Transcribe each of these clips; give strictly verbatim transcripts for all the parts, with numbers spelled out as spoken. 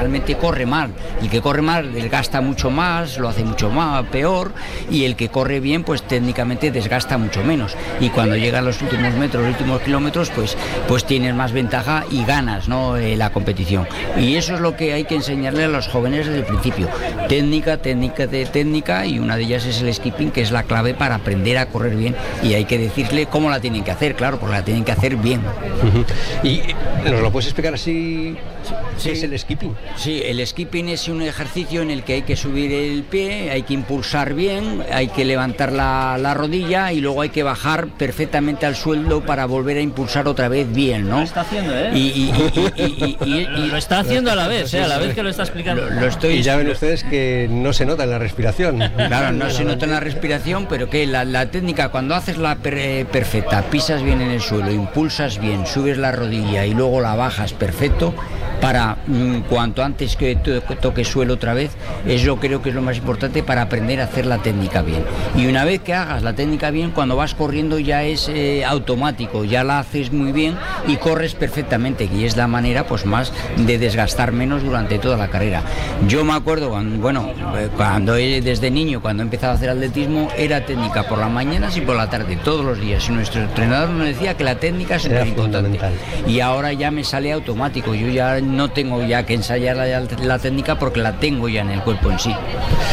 realmente corre mal. El que corre mal desgasta mucho más, lo hace mucho más, peor, y el que corre bien, pues técnicamente desgasta mucho menos. Y cuando llegan los últimos metros, los últimos kilómetros, pues, pues tienes más ventaja y ganas, ¿no? Eh, la competición. Y eso es lo que hay que enseñarle a los jóvenes desde el principio. Técnica, técnica, de técnica, y una de ellas es el skipping, que es la clave para aprender a correr bien, y hay que decirle cómo la tienen que hacer, claro, porque la tienen que hacer bien. Uh-huh. ¿Y nos lo puedes explicar así? Sí. ¿Qué es el skipping? Sí, el skipping es un ejercicio en el que hay que subir el pie, hay que impulsar bien, hay que levantar la, la rodilla y luego hay que bajar perfectamente al suelo para volver a impulsar otra vez bien, ¿no? Lo está haciendo, ¿eh? Y, y, y, y, y, y, y lo está haciendo a la vez, ¿eh? A la vez que lo está explicando. Lo, lo estoy, y ya ven ustedes que no se nota en la respiración. Claro, no se nota en la respiración, pero que la, la técnica, cuando haces la per, eh, perfecta, pisas bien en el suelo, impulsas bien, subes la rodilla y luego la bajas perfecto, para mm, cuanto antes que to, toque suelo otra vez, eso creo que es lo más importante para aprender a hacer la técnica bien. Y una vez que hagas la técnica bien, cuando vas corriendo ya es eh, automático, ya la haces muy bien y corres perfectamente, y es la manera pues más de desgastar menos durante toda la carrera. Yo me acuerdo cuando, bueno, cuando desde niño, cuando empezaba a hacer atletismo, era técnica por las mañanas y por la tarde, todos los días, y nuestro entrenador nos decía que la técnica es súper importante, y ahora ya me sale automático, yo ya no tengo ya que ensayar la, la técnica porque la tengo ya en el cuerpo en sí.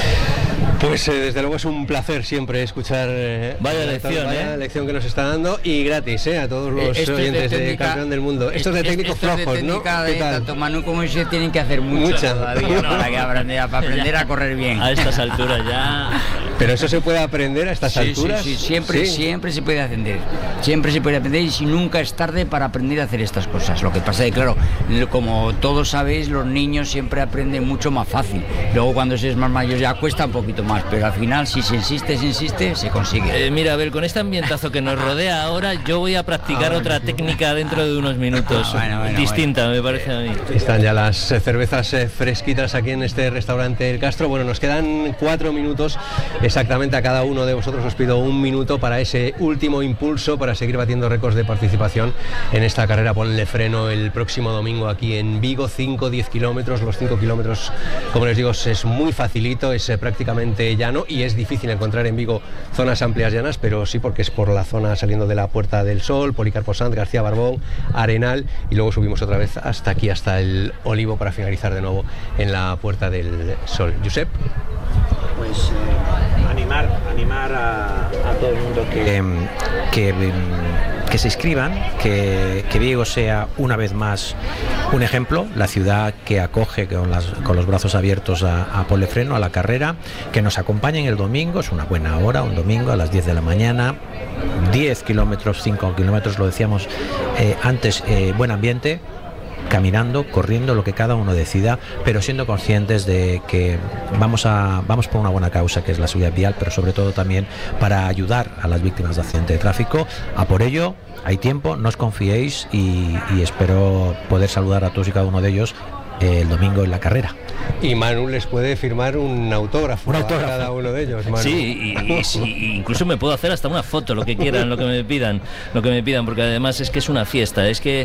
Pues eh, desde luego es un placer siempre escuchar eh, vaya lección, vaya eh. lección que nos está dando, y gratis eh, a todos los esto oyentes de, de, técnica, de Campeón del Mundo. Estos de técnicos esto flojos, de técnica, ¿no? De, ¿Qué tal? Tanto Manu como yo tienen que hacer mucho Mucha. todavía, ¿no? Para, que aprender, para aprender a correr bien. A estas alturas ya. Pero eso se puede aprender a estas sí, alturas. Sí, sí, siempre, sí. siempre se puede aprender. Siempre se puede aprender, y si nunca es tarde para aprender a hacer estas cosas. Lo que pasa es que, claro, como todos sabéis, los niños siempre aprenden mucho más fácil. Luego cuando se es más mayor ya cuesta un poquito más, pero al final si se insiste, se insiste, se consigue. Eh, mira, a ver, con este ambientazo que nos rodea ahora, yo voy a practicar ah, otra bueno. técnica dentro de unos minutos. Ah, bueno, bueno, distinta, bueno. me parece a mí. Están ya las eh, cervezas eh, fresquitas aquí en este restaurante El Castro. Bueno, nos quedan cuatro minutos exactamente. A cada uno de vosotros os pido un minuto para ese último impulso, para seguir batiendo récords de participación en esta carrera. Ponle freno el próximo domingo aquí en Vigo, cinco a diez kilómetros. Los cinco kilómetros, como les digo, es muy facilito, es eh, prácticamente llano, y es difícil encontrar en Vigo zonas amplias llanas, pero sí porque es por la zona saliendo de la Puerta del Sol, Policarpo Sanz, García Barbón, Arenal, y luego subimos otra vez hasta aquí, hasta el Olivo, para finalizar de nuevo en la Puerta del Sol. Josep. Pues eh, animar, animar a, a todo el mundo que... Eh, que que se inscriban, que, que Vigo sea una vez más un ejemplo, la ciudad que acoge con, las, con los brazos abiertos a, a Ponle Freno, a la carrera, que nos acompañen el domingo, es una buena hora, un domingo a las diez de la mañana, diez kilómetros, cinco kilómetros, lo decíamos eh, antes, eh, buen ambiente, caminando, corriendo, lo que cada uno decida, pero siendo conscientes de que vamos a vamos por una buena causa, que es la seguridad vial, pero sobre todo también para ayudar a las víctimas de accidente de tráfico. A por ello hay tiempo, no os confiéis, y, y espero poder saludar a todos y cada uno de ellos eh, el domingo en la carrera. Y Manu les puede firmar un autógrafo, un autógrafo. a cada uno de ellos, Manu. Sí, y, y, sí, incluso me puedo hacer hasta una foto, lo que quieran, lo que me pidan, lo que me pidan, porque además es que es una fiesta. Es que eh,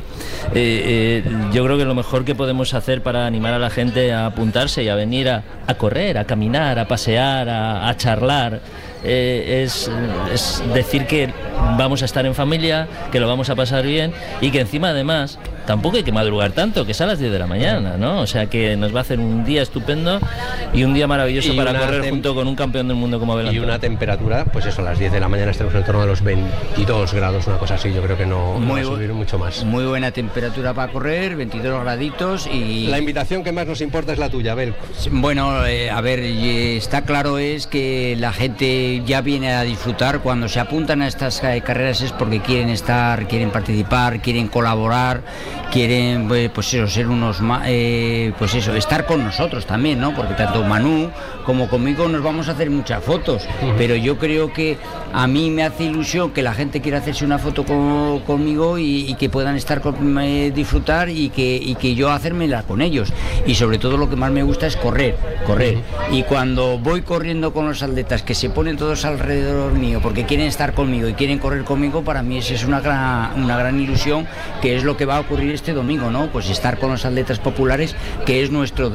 eh, yo creo que lo mejor que podemos hacer para animar a la gente a apuntarse y a venir a, a correr, a caminar, a pasear, a, a charlar, eh, es, es decir que vamos a estar en familia, que lo vamos a pasar bien, y que encima además tampoco hay que madrugar tanto, que es a las diez de la mañana, ¿no? O sea que nos va a hacer un día estupendo y un día maravilloso y para correr tem- junto con un campeón del mundo como Abel Antón. Y una temperatura, pues eso, a las diez de la mañana estamos en torno a los veintidós grados, una cosa así, yo creo que no, no va a subir mucho más. Muy buena temperatura para correr, veintidós graditos. Y la invitación que más nos importa es la tuya, Abel. Bueno, eh, a ver, está claro es que la gente ya viene a disfrutar. Cuando se apuntan a estas eh, carreras es porque quieren estar, quieren participar, quieren colaborar, quieren pues eso, ser unos eh, pues eso, estar con nosotros también, ¿no? Porque tanto Manu como conmigo nos vamos a hacer muchas fotos, uh-huh. Pero yo creo que a mí me hace ilusión que la gente quiera hacerse una foto con, conmigo y, y que puedan estar con, eh, disfrutar y que, y que yo hacérmela con ellos, y sobre todo lo que más me gusta es correr, correr, uh-huh. Y cuando voy corriendo con los atletas que se ponen todos alrededor mío porque quieren estar conmigo y quieren correr conmigo, para mí esa es una gran, una gran ilusión, que es lo que va a ocurrir este domingo, ¿no? Pues estar con los atletas populares, que es nuestro